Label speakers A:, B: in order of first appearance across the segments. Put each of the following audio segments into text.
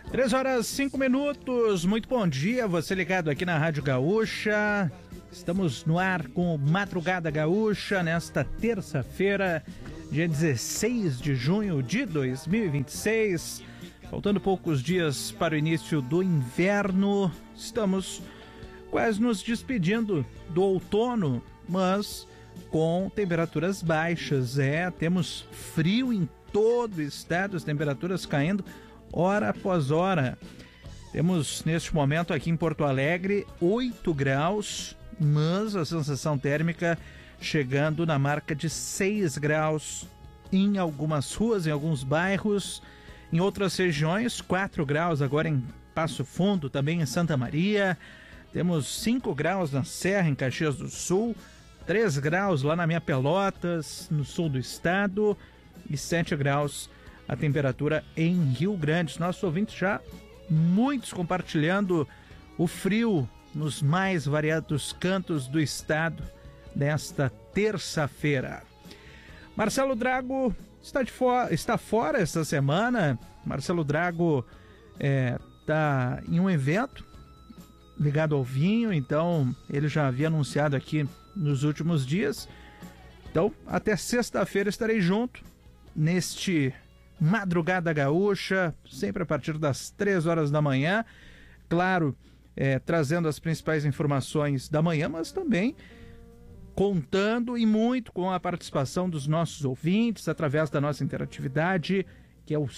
A: 3h05, muito bom dia, você ligado aqui na Rádio Gaúcha. Estamos no ar com Madrugada Gaúcha nesta terça-feira, dia 16 de junho de 2026. Faltando poucos dias para o início do inverno, estamos quase nos despedindo do outono, mas com temperaturas baixas. Temos frio em todo o estado, as temperaturas caindo hora após hora. Temos neste momento aqui em Porto Alegre 8 graus, mas a sensação térmica chegando na marca de 6 graus em algumas ruas, em alguns bairros. Em outras regiões, 4 graus agora em Passo Fundo, também em Santa Maria. Temos 5 graus na Serra, em Caxias do Sul, 3 graus lá na minha Pelotas, no sul do estado, e 7 graus a temperatura em Rio Grande. Nossos ouvintes já muitos compartilhando o frio nos mais variados cantos do estado nesta terça-feira. Marcelo Drago está fora esta semana. Marcelo Drago está em um evento ligado ao vinho, então ele já havia anunciado aqui nos últimos dias. Então, até sexta-feira estarei junto neste Madrugada Gaúcha, sempre a partir das 3 horas da manhã. Claro, trazendo as principais informações da manhã, mas também contando e muito com a participação dos nossos ouvintes através da nossa interatividade, que é o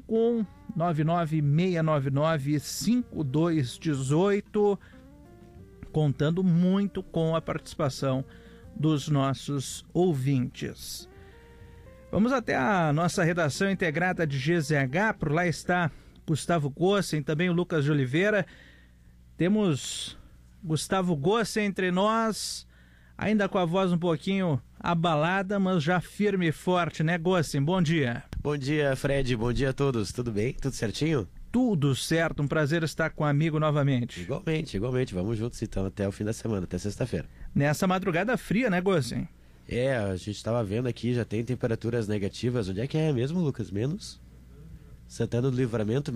A: 51996995218, contando muito com a participação dos nossos ouvintes. Vamos até a nossa redação integrada de GZH, por lá está Gustavo Gossen, também o Lucas de Oliveira. Temos Gustavo Gossen entre nós, ainda com a voz um pouquinho abalada, mas já firme e forte, né, Gossen? Bom dia.
B: Bom dia, Fred, bom dia a todos, tudo bem? Tudo certinho?
A: Tudo certo, um prazer estar com o amigo novamente.
B: Igualmente, vamos juntos então até o fim da semana, até sexta-feira.
A: Nessa madrugada fria, né, Gossen?
B: A gente estava vendo aqui, já tem temperaturas negativas. Onde é que é mesmo, Lucas? Menos? Santana do Livramento,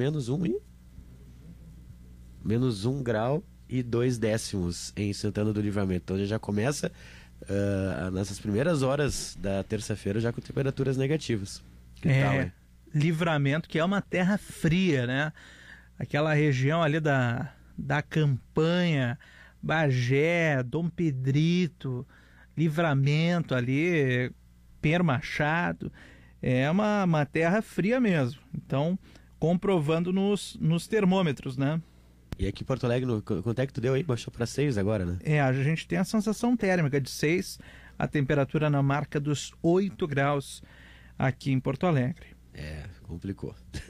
B: menos 1 grau e 2 décimos em Santana do Livramento. Então a gente já começa nessas primeiras horas da terça-feira já com temperaturas negativas. Que tal,
A: Livramento, que é uma terra fria, né? Aquela região ali da Campanha, Bagé, Dom Pedrito, Livramento ali, Pedro Machado, é uma terra fria mesmo. Então, comprovando nos termômetros, né?
B: E aqui em Porto Alegre, quanto é que tu deu aí? Baixou para 6 agora, né?
A: A gente tem a sensação térmica de 6, a temperatura na marca dos 8 graus aqui em Porto Alegre.
B: Complicou.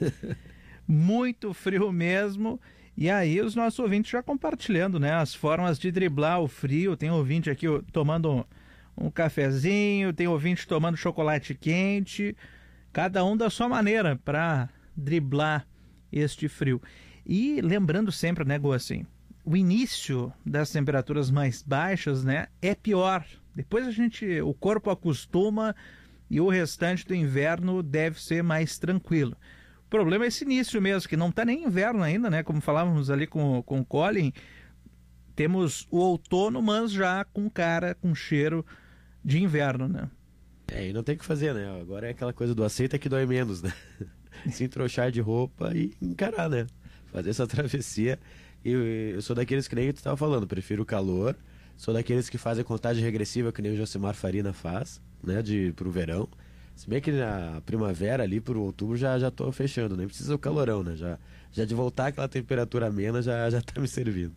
A: Muito frio mesmo. E aí os nossos ouvintes já compartilhando, né, as formas de driblar o frio. Tem ouvinte aqui tomando um cafezinho, tem ouvinte tomando chocolate quente, cada um da sua maneira para driblar este frio. E lembrando sempre, né, Gossen, o início das temperaturas mais baixas, né, é pior. Depois o corpo acostuma e o restante do inverno deve ser mais tranquilo. O problema é esse início mesmo, que não está nem inverno ainda, né? Como falávamos ali com o Colin, temos o outono, mas já com cheiro de inverno, né?
B: E não tem o que fazer, né? Agora é aquela coisa do aceita que dói menos, né? Se entrochar de roupa e encarar, né? Fazer essa travessia. E eu sou daqueles que nem tu estava falando, prefiro o calor. Sou daqueles que fazem contagem regressiva, que nem o Josimar Farina faz, né? Pro verão. Se bem que na primavera ali pro outubro já tô fechando, nem precisa o calorão, né? Já de voltar aquela temperatura amena já tá me servindo.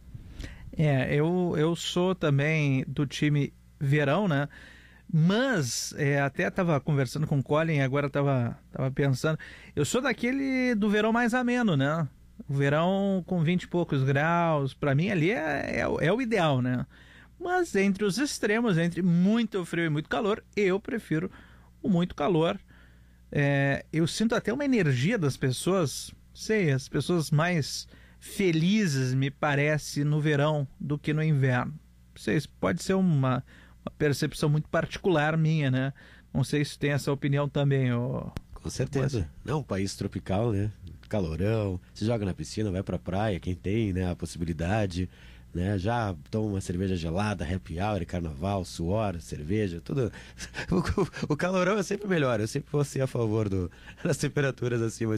A: Eu sou também do time verão, né? Mas até estava conversando com o Colin, agora tava pensando, eu sou daquele do verão mais ameno, né? O verão com 20 e poucos graus, para mim ali é o ideal, né? Mas entre os extremos, entre muito frio e muito calor, eu prefiro o muito calor. Eu sinto até uma energia das pessoas, as pessoas mais felizes, me parece, no verão do que no inverno. Pode ser uma percepção muito particular minha, né? Não sei se tem essa opinião também.
B: Com certeza. Não, um país tropical, né? calorão, se joga na piscina, vai pra praia, quem tem, né, a possibilidade, né, já toma uma cerveja gelada, happy hour, carnaval, suor, cerveja, tudo. O calorão é sempre melhor, eu sempre vou ser a favor das temperaturas acima